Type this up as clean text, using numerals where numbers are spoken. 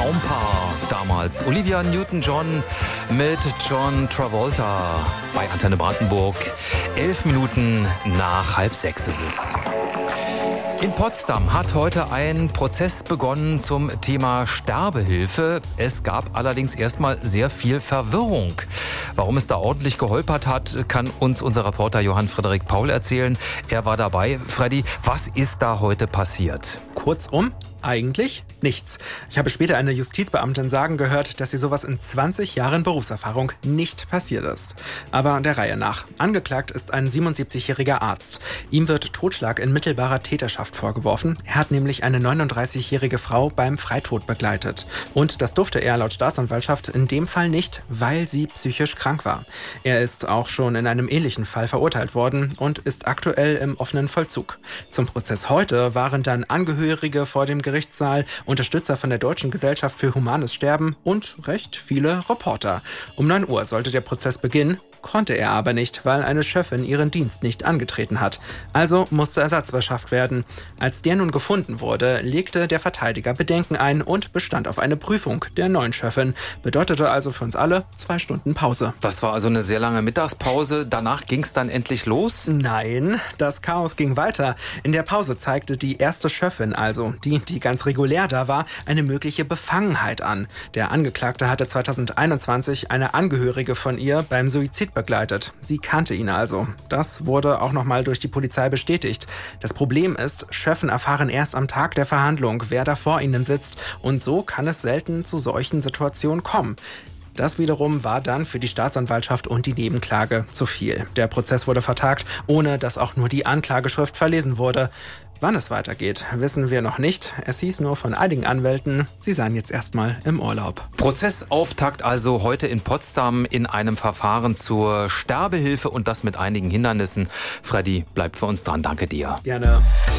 Traumpaar damals. Olivia Newton-John mit John Travolta bei Antenne Brandenburg. 11 Minuten nach 5:30 ist es. In Potsdam hat heute ein Prozess begonnen zum Thema Sterbehilfe. Es gab allerdings erstmal sehr viel Verwirrung. Warum es da ordentlich geholpert hat, kann uns unser Reporter Johann Frederik Paul erzählen. Er war dabei. Freddy, was ist da heute passiert? Kurzum, eigentlich nichts. Ich habe später eine Justizbeamtin sagen gehört, dass ihr sowas in 20 Jahren Berufserfahrung nicht passiert ist. Aber der Reihe nach. Angeklagt ist ein 77-jähriger Arzt. Ihm wird Totschlag in mittelbarer Täterschaft vorgeworfen. Er hat nämlich eine 39-jährige Frau beim Freitod begleitet. Und das durfte er laut Staatsanwaltschaft in dem Fall nicht, weil sie psychisch krank war. Er ist auch schon in einem ähnlichen Fall verurteilt worden und ist aktuell im offenen Vollzug. Zum Prozess heute waren dann Angehörige vor dem Gerichtssaal, Unterstützer von der Deutschen Gesellschaft für Humanes Sterben und recht viele Reporter. Um 9 Uhr sollte der Prozess beginnen, konnte er aber nicht, weil eine Schöffin ihren Dienst nicht angetreten hat. Also musste Ersatz beschafft werden. Als der nun gefunden wurde, legte der Verteidiger Bedenken ein und bestand auf eine Prüfung der neuen Schöffin. Bedeutete also für uns alle 2 Stunden Pause. Das war also eine sehr lange Mittagspause. Danach ging es dann endlich los? Nein, das Chaos ging weiter. In der Pause zeigte die erste Schöffin, also die ganz regulär da war, eine mögliche Befangenheit an. Der Angeklagte hatte 2021 eine Angehörige von ihr beim Suizid begleitet. Sie kannte ihn also. Das wurde auch nochmal durch die Polizei bestätigt. Das Problem ist, Schöffen erfahren erst am Tag der Verhandlung, wer da vor ihnen sitzt. Und so kann es selten zu solchen Situationen kommen. Das wiederum war dann für die Staatsanwaltschaft und die Nebenklage zu viel. Der Prozess wurde vertagt, ohne dass auch nur die Anklageschrift verlesen wurde. Wann es weitergeht, wissen wir noch nicht. Es hieß nur von einigen Anwälten, sie seien jetzt erstmal im Urlaub. Prozessauftakt also heute in Potsdam in einem Verfahren zur Sterbehilfe und das mit einigen Hindernissen. Freddy, bleibt für uns dran. Danke dir. Gerne.